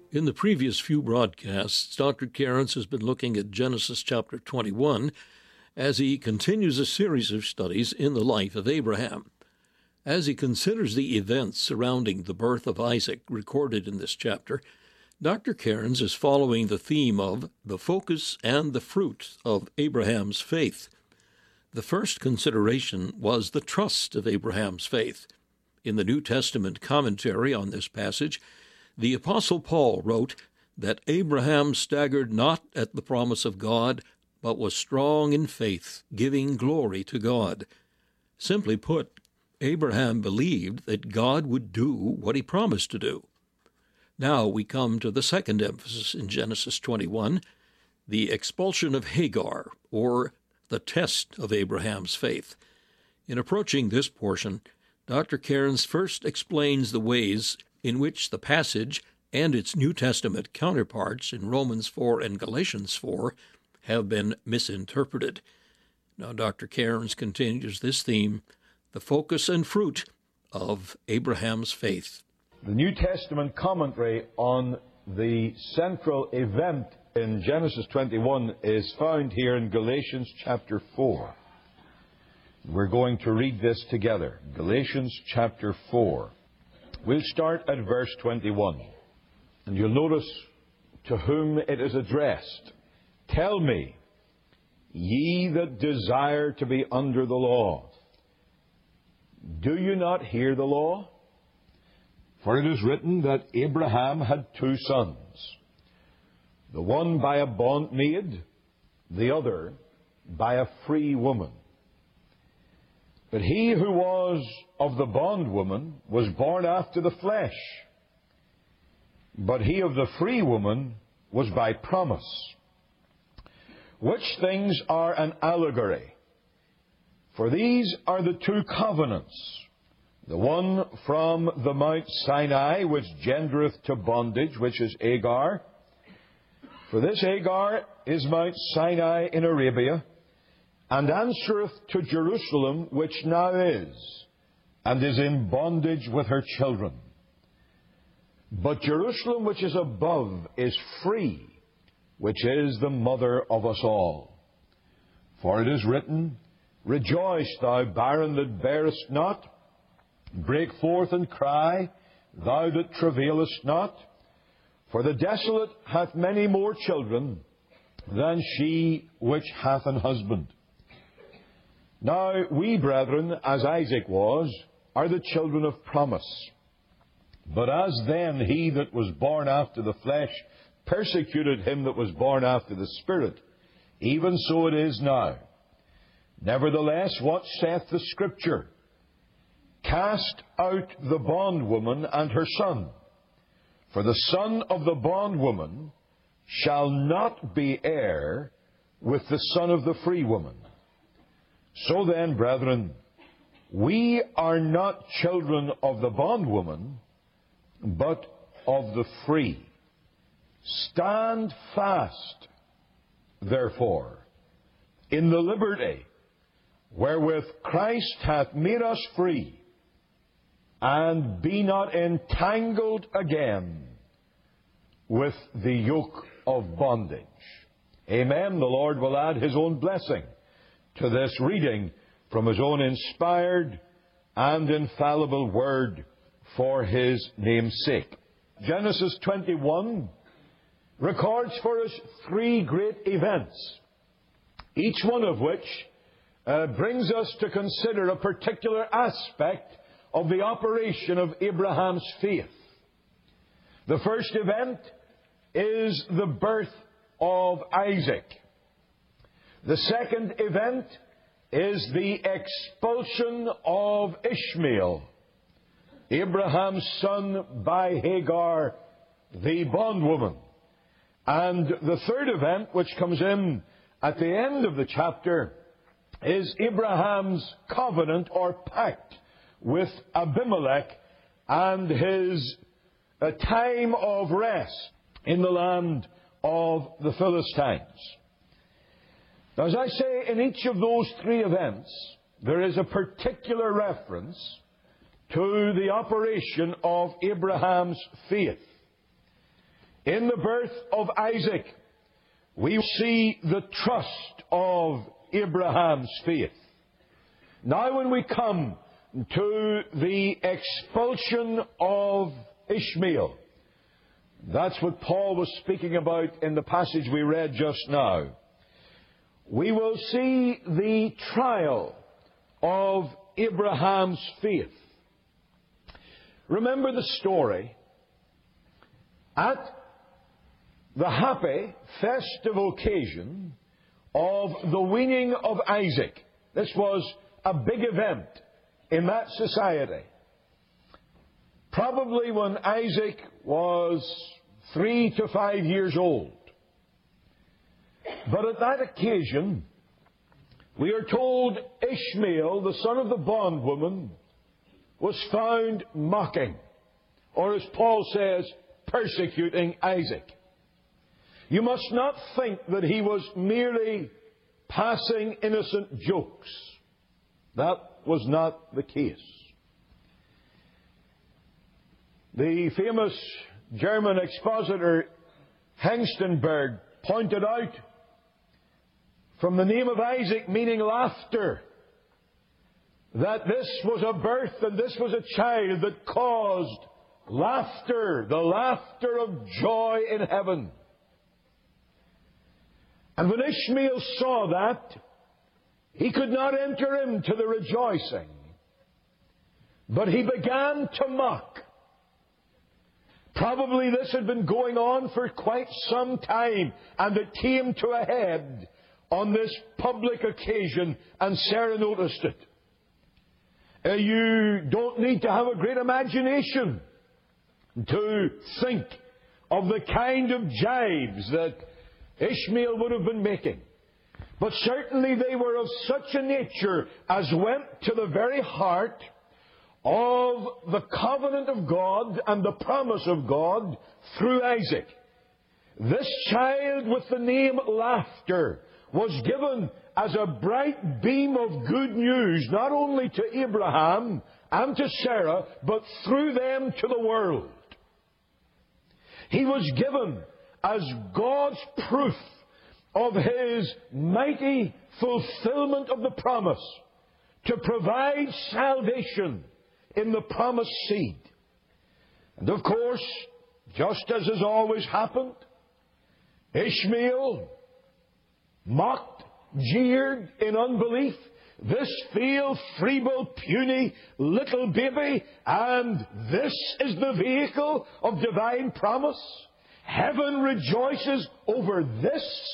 In the previous few broadcasts, Dr. Cairns has been looking at Genesis chapter 21 as he continues a series of studies in the life of Abraham. As he considers the events surrounding the birth of Isaac recorded in this chapter, Dr. Cairns is following the theme of the focus and the fruit of Abraham's faith. The first consideration was the trust of Abraham's faith. In the New Testament commentary on this passage, the Apostle Paul wrote that Abraham staggered not at the promise of God, but was strong in faith, giving glory to God. Simply put, Abraham believed that God would do what he promised to do. Now we come to the second emphasis in Genesis 21, the expulsion of Hagar, or the test of Abraham's faith. In approaching this portion, Dr. Cairns first explains the ways in which the passage and its New Testament counterparts in Romans 4 and Galatians 4 have been misinterpreted. Now Dr. Cairns continues this theme, the focus and fruit of Abraham's faith. The New Testament commentary on the central event in Genesis 21 is found here in Galatians chapter 4. We're going to read this together. Galatians chapter 4. We'll start at verse 21. And you'll notice to whom it is addressed. Tell me, ye that desire to be under the law, do you not hear the law? For it is written that Abraham had two sons, the one by a bondmaid, the other by a free woman. But he who was of the bondwoman was born after the flesh, but he of the free woman was by promise. Which things are an allegory? For these are the two covenants, the one from the Mount Sinai, which gendereth to bondage, which is Hagar. For this Hagar is Mount Sinai in Arabia, and answereth to Jerusalem, which now is, and is in bondage with her children. But Jerusalem, which is above, is free, which is the mother of us all. For it is written, Rejoice, thou barren that bearest not. Break forth and cry, thou that travailest not. For the desolate hath many more children than she which hath an husband. Now we, brethren, as Isaac was, are the children of promise. But as then he that was born after the flesh persecuted him that was born after the Spirit, even so it is now. Nevertheless, what saith the Scripture? Cast out the bondwoman and her son, for the son of the bondwoman shall not be heir with the son of the free woman. So then, brethren, we are not children of the bondwoman, but of the free. Stand fast, therefore, in the liberty wherewith Christ hath made us free, and be not entangled again with the yoke of bondage. Amen. The Lord will add His own blessing to this reading from His own inspired and infallible Word for His name's sake. Genesis 21 records for us three great events, each one of which brings us to consider a particular aspect of the operation of Abraham's faith. The first event is the birth of Isaac. The second event is the expulsion of Ishmael, Abraham's son by Hagar, the bondwoman. And the third event, which comes in at the end of the chapter, is Abraham's covenant or pact with Abimelech and his time of rest in the land of the Philistines. Now, as I say, in each of those three events, there is a particular reference to the operation of Abraham's faith. in the birth of Isaac, we see the trust of Abraham's faith. Now when we come to the expulsion of Ishmael, that's what Paul was speaking about in the passage we read just now. We will see the trial of Abraham's faith. Remember the story. At the happy, festive occasion of the weaning of Isaac, this was a big event in that society. Probably when Isaac was 3 to 5 years old. But at that occasion, we are told Ishmael, the son of the bondwoman, was found mocking, or as Paul says, persecuting Isaac. You must not think that he was merely passing innocent jokes. That was not the case. The famous German expositor Hengstenberg pointed out, from the name of Isaac meaning laughter, that this was a birth and this was a child that caused laughter, the laughter of joy in heaven. And when Ishmael saw that, he could not enter into the rejoicing, but he began to mock. Probably this had been going on for quite some time, and it came to a head on this public occasion, and Sarah noticed it. You don't need to have a great imagination to think of the kind of jibes that Ishmael would have been making. But certainly they were of such a nature as went to the very heart of the covenant of God and the promise of God through Isaac. This child with the name Laughter was given as a bright beam of good news, not only to Abraham and to Sarah, but through them to the world. He was given as God's proof of His mighty fulfillment of the promise to provide salvation in the promised seed. And of course, just as has always happened, Ishmael mocked, jeered in unbelief, this frail, feeble, puny little baby, and this is the vehicle of divine promise. Heaven rejoices over this.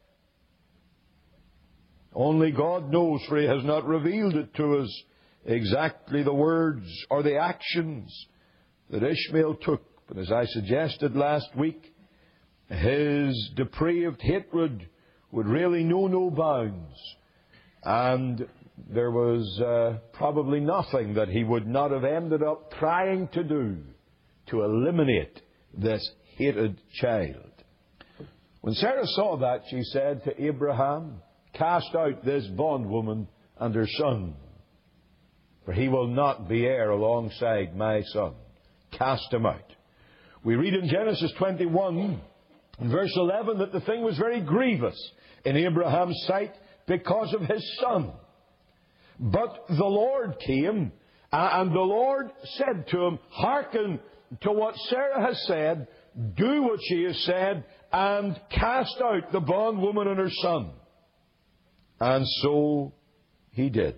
Only God knows, for He has not revealed it to us exactly the words or the actions that Ishmael took. But as I suggested last week, his depraved hatred would really know no bounds. And there was probably nothing that he would not have ended up trying to do to eliminate this hated child. When Sarah saw that, she said to Abraham, "Cast out this bondwoman and her son, for he will not be heir alongside my son. Cast him out." We read in Genesis 21, in verse 11, that the thing was very grievous in Abraham's sight because of his son. But the Lord came, and the Lord said to him, "Hearken to what Sarah has said, do what she has said, and cast out the bondwoman and her son." And so he did.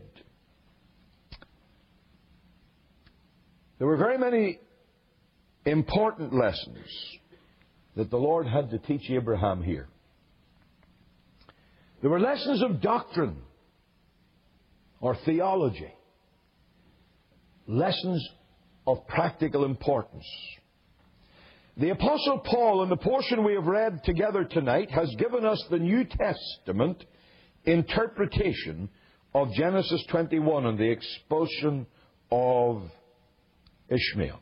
There were very many important lessons that the Lord had to teach Abraham here. There were lessons of doctrine or theology, lessons of practical importance. The Apostle Paul, in the portion we have read together tonight, has given us the New Testament interpretation of Genesis 21 and the expulsion of Ishmael.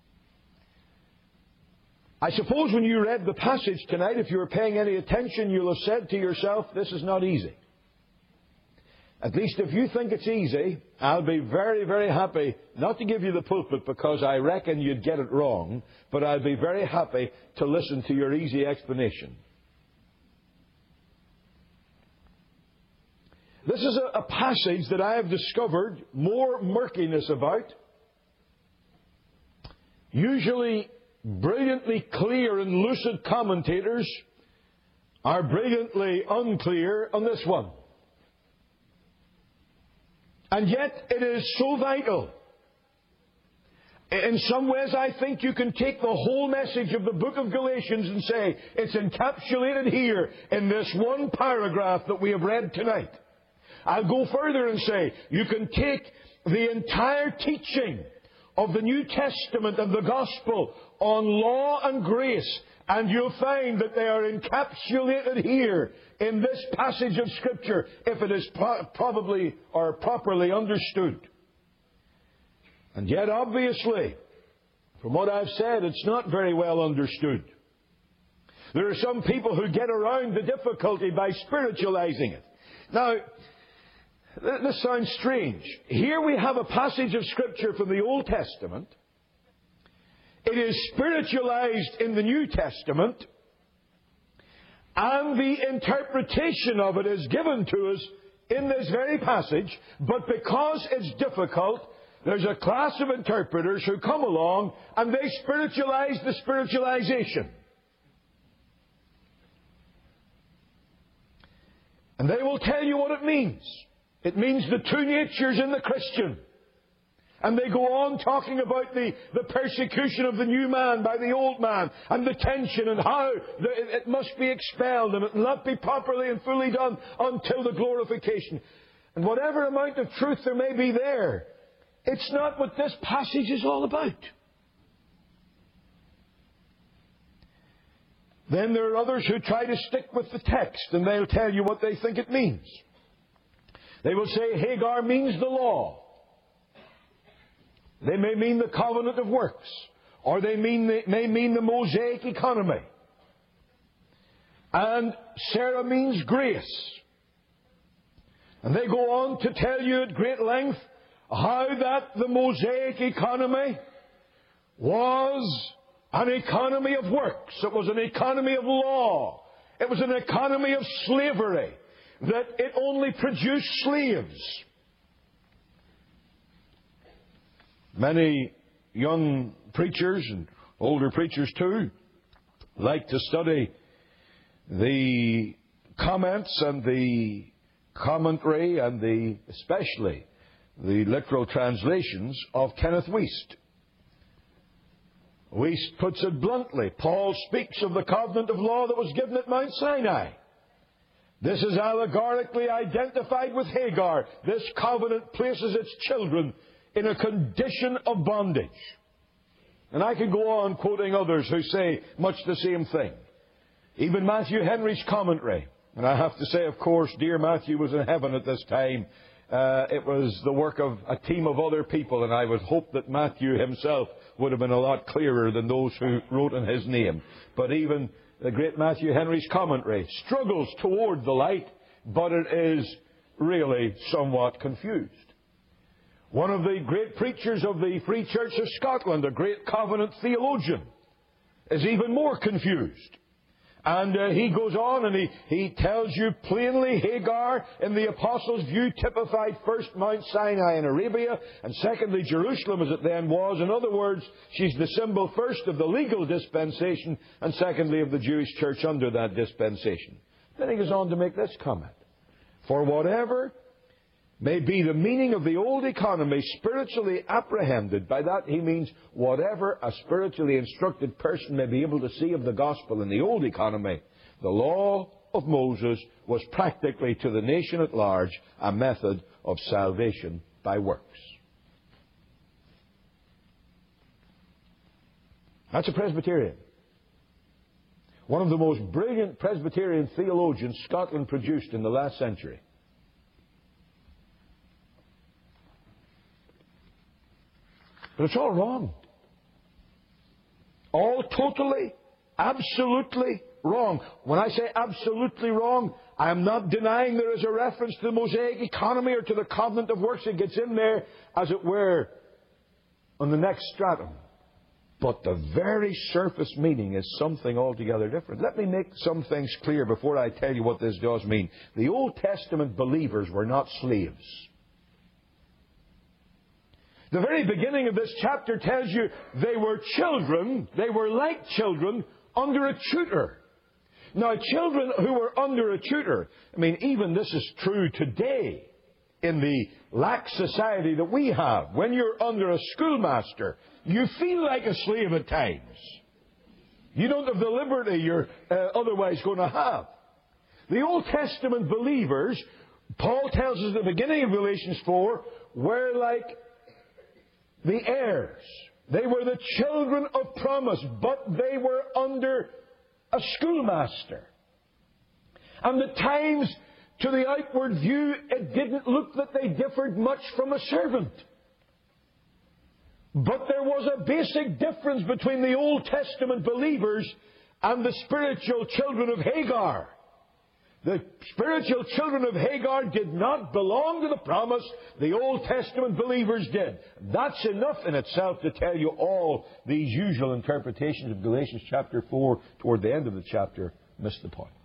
I suppose when you read the passage tonight, if you were paying any attention, you'll have said to yourself, this is not easy. At least if you think it's easy, I'll be very, very happy not to give you the pulpit because I reckon you'd get it wrong, but I'll be very happy to listen to your easy explanation. This is a passage that I have discovered more murkiness about. Usually brilliantly clear and lucid commentators are brilliantly unclear on this one. And yet it is so vital. In some ways, I think you can take the whole message of the book of Galatians and say it's encapsulated here in this one paragraph that we have read tonight. I'll go further and say you can take the entire teaching of the New Testament and the Gospel on law and grace, and you'll find that they are encapsulated here in this passage of Scripture if it is probably or properly understood. And yet, obviously, from what I've said, it's not very well understood. There are some people who get around the difficulty by spiritualizing it. Now, this sounds strange. Here we have a passage of Scripture from the Old Testament. It is spiritualized in the New Testament, and the interpretation of it is given to us in this very passage, but because it's difficult, there's a class of interpreters who come along and they spiritualize the spiritualization. And they will tell you what it means. It means the two natures in the Christian. And they go on talking about the persecution of the new man by the old man, and the tension, and how it must be expelled, and it will not be properly and fully done until the glorification. And whatever amount of truth there may be there, it's not what this passage is all about. Then there are others who try to stick with the text, and they'll tell you what they think it means. They will say Hagar means the law. They may mean the covenant of works, or they may mean the Mosaic economy. And Sarah means grace. And they go on to tell you at great length how that the Mosaic economy was an economy of works. It was an economy of law. It was an economy of slavery. That it only produced slaves. Many young preachers, and older preachers too, like to study the comments and the commentary and especially the literal translations of Kenneth Wuest. Wuest puts it bluntly. Paul speaks of the covenant of law that was given at Mount Sinai. This is allegorically identified with Hagar. This covenant places its children in a condition of bondage. And I could go on quoting others who say much the same thing. Even Matthew Henry's commentary. And I have to say, of course, dear Matthew was in heaven at this time. It was the work of a team of other people, and I would hope that Matthew himself would have been a lot clearer than those who wrote in his name. But even the great Matthew Henry's commentary struggles toward the light, but it is really somewhat confused. One of the great preachers of the Free Church of Scotland, a great covenant theologian, is even more confused. And he goes on and he tells you plainly Hagar, in the Apostles' view, typified first Mount Sinai in Arabia, and secondly Jerusalem as it then was. In other words, she's the symbol first of the legal dispensation, and secondly of the Jewish church under that dispensation. Then he goes on to make this comment. For whatever may be the meaning of the old economy spiritually apprehended. By that he means whatever a spiritually instructed person may be able to see of the gospel in the old economy, the law of Moses was practically to the nation at large a method of salvation by works. That's a Presbyterian. One of the most brilliant Presbyterian theologians Scotland produced in the last century. But it's all wrong. All totally, absolutely wrong. When I say absolutely wrong, I am not denying there is a reference to the Mosaic economy or to the covenant of works. It gets in there, as it were, on the next stratum. But the very surface meaning is something altogether different. Let me make some things clear before I tell you what this does mean. The Old Testament believers were not slaves. The very beginning of this chapter tells you they were children, they were like children under a tutor. Now, children who were under a tutor, even this is true today in the lax society that we have. When you're under a schoolmaster, you feel like a slave at times. You don't have the liberty you're otherwise going to have. The Old Testament believers, Paul tells us at the beginning of Galatians 4, were like the heirs. They were the children of promise, but they were under a schoolmaster. And at times, to the outward view, it didn't look that they differed much from a servant. But there was a basic difference between the Old Testament believers and the spiritual children of Hagar. The spiritual children of Hagar did not belong to the promise. The Old Testament believers did. That's enough in itself to tell you all these usual interpretations of Galatians chapter 4 toward the end of the chapter miss the point.